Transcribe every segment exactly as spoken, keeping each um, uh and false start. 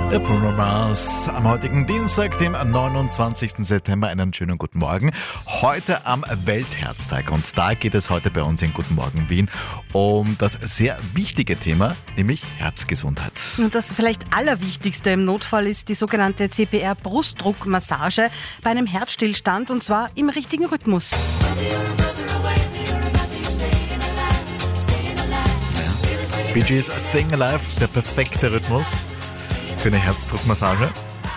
Der Bruno Mars am heutigen Dienstag, dem neunundzwanzigsten September. Einen schönen guten Morgen. Heute am Weltherztag und da geht es heute bei uns in Guten Morgen Wien um das sehr wichtige Thema, nämlich Herzgesundheit. Und das vielleicht Allerwichtigste im Notfall ist die sogenannte C P R-Brustdruckmassage bei einem Herzstillstand und zwar im richtigen Rhythmus. Bee Gees Staying Alive, der perfekte Rhythmus für eine Herzdruckmassage.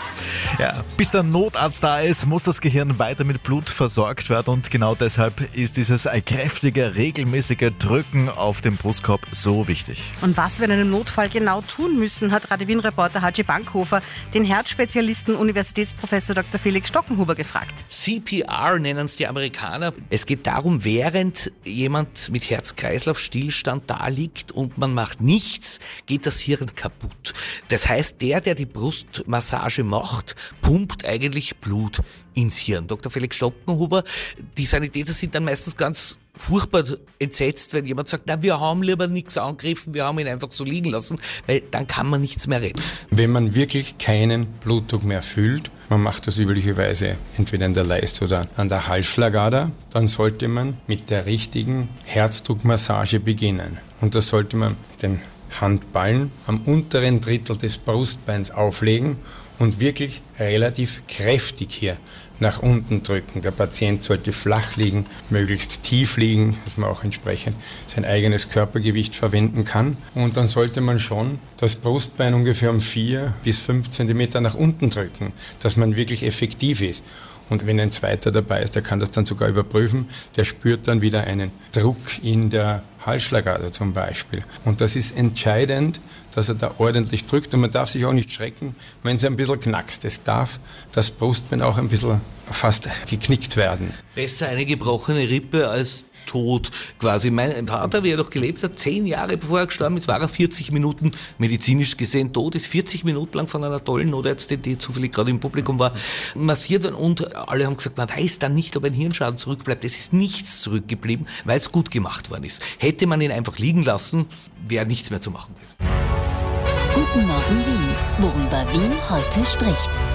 Ja, bis der Notarzt da ist, muss das Gehirn weiter mit Blut versorgt werden und genau deshalb ist dieses kräftige, regelmäßige Drücken auf dem Brustkorb so wichtig. Und was wir in einem Notfall genau tun müssen, hat Radio Wien-Reporter Haji Bankhofer den Herzspezialisten Universitätsprofessor Doktor Felix Stockenhuber gefragt. C P R nennen es die Amerikaner. Es geht darum, während jemand mit Herz-Kreislauf-Stillstand da liegt und man macht nichts, geht das Hirn kaputt. Das heißt, der, der die Brustmassage macht, pumpt eigentlich Blut ins Hirn. Doktor Felix Stockenhuber, die Sanitäter sind dann meistens ganz furchtbar entsetzt, wenn jemand sagt, na, wir haben lieber nichts angegriffen, wir haben ihn einfach so liegen lassen, weil dann kann man nichts mehr retten. Wenn man wirklich keinen Blutdruck mehr fühlt, man macht das üblicherweise entweder in der Leiste oder an der Halsschlagader, dann sollte man mit der richtigen Herzdruckmassage beginnen. Und das sollte man den Handballen am unteren Drittel des Brustbeins auflegen und wirklich relativ kräftig hier nach unten drücken. Der Patient sollte flach liegen, möglichst tief liegen, dass man auch entsprechend sein eigenes Körpergewicht verwenden kann. Und dann sollte man schon das Brustbein ungefähr um vier bis fünf Zentimeter nach unten drücken, dass man wirklich effektiv ist. Und wenn ein Zweiter dabei ist, der kann das dann sogar überprüfen, der spürt dann wieder einen Druck in der Halsschlagader zum Beispiel. Und das ist entscheidend, dass er da ordentlich drückt und man darf sich auch nicht schrecken, wenn es ein bisschen knackst. Es darf das Brustbein auch ein bisschen fast geknickt werden. Besser eine gebrochene Rippe als tot quasi. Mein Vater, wie er noch gelebt hat, zehn Jahre bevor er gestorben ist, war er vierzig Minuten medizinisch gesehen tot, ist vierzig Minuten lang von einer tollen Notärztin, die zufällig gerade im Publikum war, massiert worden und alle haben gesagt, man weiß dann nicht, ob ein Hirnschaden zurückbleibt. Es ist nichts zurückgeblieben, weil es gut gemacht worden ist. Hätte man ihn einfach liegen lassen, wäre nichts mehr zu machen gewesen. Guten Morgen Wien, worüber Wien heute spricht.